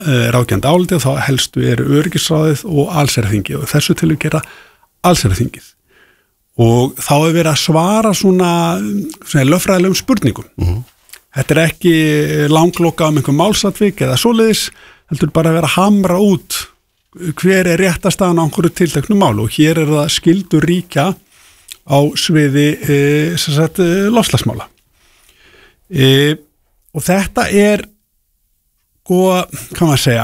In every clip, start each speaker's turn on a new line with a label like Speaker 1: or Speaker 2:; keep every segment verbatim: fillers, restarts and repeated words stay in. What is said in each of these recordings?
Speaker 1: ráðgefandi álitið og þá helstu eru öryggisráðið og allsherjarþingið og þessu til að gera allsherjarþingið og þá er verið að svara svona, svona lögfræðilegum spurningum. Mm-hmm. Þetta er ekki langloka um einhver málsatvik eða svoleiðis, heldur bara að vera að hamra út hver er réttastaðan á einhverju tilteknu málu og hér er það skyldur ríkja á sviði e, sem sagt, loftslagsmála. E, og þetta er góða, kann maður segja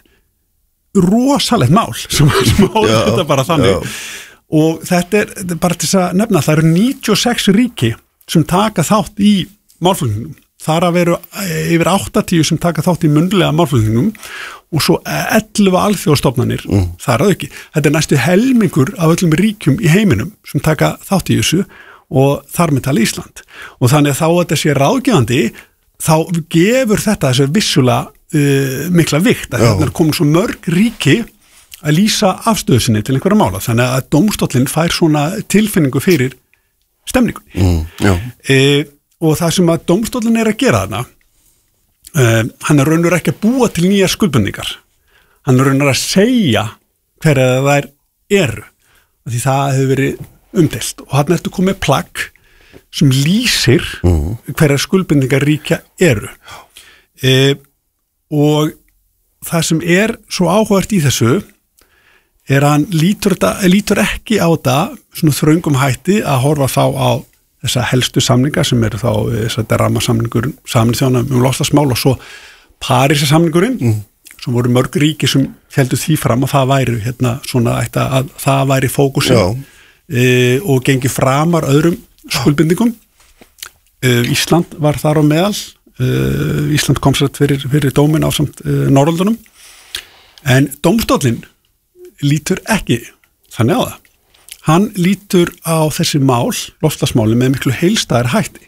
Speaker 1: rosalegt mál sem, sem áður þetta bara þannig já. Og þetta er, þetta er bara til að nefna það eru níutíu og sex ríki sem taka þátt í málflutningum. Þar að veru yfir áttatíu sem taka þátt í munnlega málflutningum og svo ellefu alþjóðastofnanir mm. þar að auki. Þetta er næstu helmingur af öllum ríkjum í heiminum sem taka þátt í þessu og þar með tala Ísland. Og þannig að þá að þetta sé ráðgefandi þá gefur þetta þessu vissulega uh, mikla vikt að þetta er komin svo mörg ríki að lýsa afstöðu sinni til einhverja mála. Þannig að dómstóllinn fær svona tilfinningu fyrir stemningunni. Mm, já. E, og það sem að dómstóllinn er að gera þarna, uh, hann er raunur ekki að búa til nýjar skuldbindningar. Hann er raunur að segja hverja þær eru. Því það hefur verið umdeilt. Og hann ertu komið plagg sem lýsir mm. hverja skuldbindningar ríkja eru. Uh, og það sem er svo áhugavert í þessu er að hann lítur, þetta, lítur ekki á þetta svona þröngum hætti að horfa þá á þessa helstu samninga sem eru þá þess rammasamningur Sameinuðu þjóðanna um loftslagsmál og svo Parísarsamningurinn mm. sem voru mörg ríki sem héldu því fram að það væri hérna svona ætta, að það væri fókusin e, og gengi framar öðrum skuldbindingum. E, Ísland var þar á meðal. E, Ísland kom sér fyrir, fyrir dómin á samt e, Norröldunum en dómstóllinn lítur ekki þannig á það. Hann lítur á þessi mál, loftslagsmáli með miklu heilstæðar hætti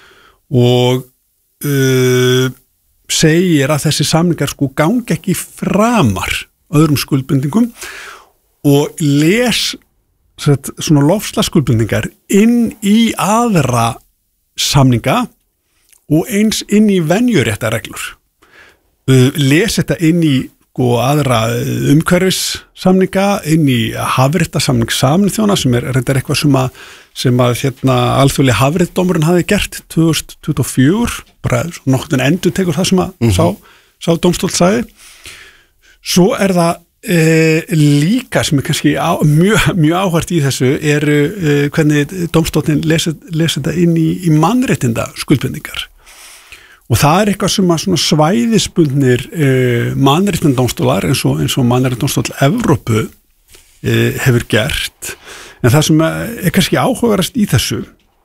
Speaker 1: og uh, segir að þessi samningar sko gangi ekki framar öðrum skuldbindingum og les set, svona loftslagsskuldbindingar inn í aðra samninga og eins inn í venjuréttareglur. Uh, les þetta inn í og aðra umhverfissamninga inn í hafréttasamning Sameinuðu þjóðanna sem er reyndar eitthvað sem að, sem að hérna, alþjóðlegi hafréttadómurinn hafi gert tvö þúsund tuttugu og fjögur, bara nokkurn endur tekur það sem að mm-hmm. sá, sá dómstóll sagði. Svo er það e, líka sem er kannski á, mjög, mjög áhvert í þessu er e, hvernig dómstóllinn lesi, lesi þetta inn í, í mannréttinda skuldbindningar. Og það er eitthvað sem að svona svæðisbundnir eh, mannréttindadómstólar eins og, eins og mannréttindadómstól Evrópu eh, hefur gert. En það sem er kannski áhugaverðast í þessu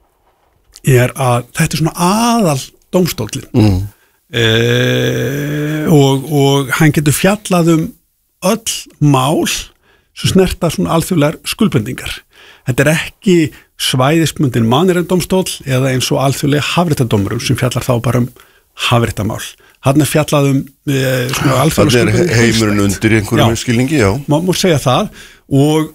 Speaker 1: er að þetta er svona aðal dómstóllinn mm. eh, og, og hann getur fjallað um öll mál sem snerta svona alþjóðlegar skuldbindingar. Þetta er ekki svæðisbundin mannréttindadómstól eða eins og alþjóðlega hafréttadómurum sem fjallar þá bara um hafréttamál. Hann er fjallað um e, svona alþjóðlega skuldbindingar. Það er heimurinn undir einhverjum skilningi, já. Má, má segja það og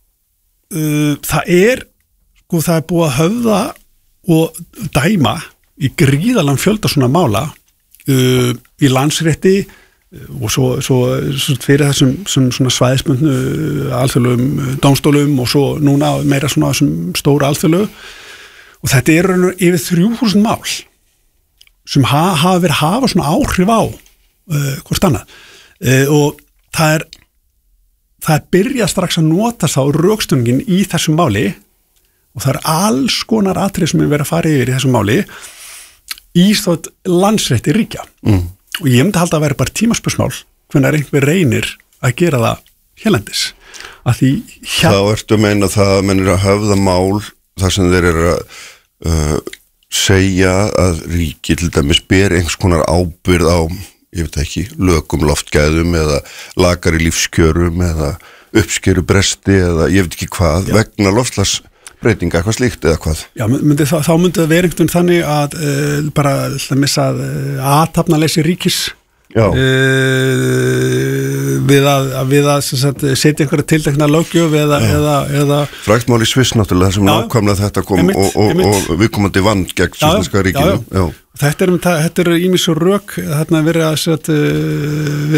Speaker 1: uh, það er sko það er búið að höfða og dæma í gríðalan fjölda svona mála uh, í landsrétti og svo, svo, svo fyrir þessum sem svona svæðisbundnu alþjóðlegum dómstólum og svo núna meira svona þessum stóru alþjóðlegu og þetta er yfir þrjú þúsund mál sem ha, hafa verið að hafa svona áhrif á uh, hvort annað uh, og það er það er byrjað strax að nota þá rökstuðningin í þessum máli og það er alls konar atrið sem er verið að fara yfir í þessum máli í stótt landsrétti ríkja mm. og ég myndi halda að vera bara tímaspursmál hvernig einhver reynir að gera það hérlendis að því hér...
Speaker 2: Þá ertu að meina það að menn er að höfða mál þar sem þeir eru að uh, segja að ríki til dæmis ber einhvers konar ábyrgð á, ég veit ekki, lögum loftgæðum eða lakari lífskjörum eða uppskerubresti eða ég veit ekki hvað, Já. Vegna loftslagsbreytinga, eitthvað slíkt eða hvað. Já,
Speaker 1: myndi, þá, þá myndi það vera einhvern þannig að uh, bara að missa uh, athafnaleysi ríkis uh, við að, að, við að sagt, setja einhverja tiltekna löggjöf eða, eða, eða
Speaker 2: frægt mál í Sviss náttúrulega sem nákvæmlega þetta kom emitt, og, og, og, og við komandi vand gegn svissneska ríkinu.
Speaker 1: Já, já. Já. Þetta er, þetta er ímis og rök þarna verið að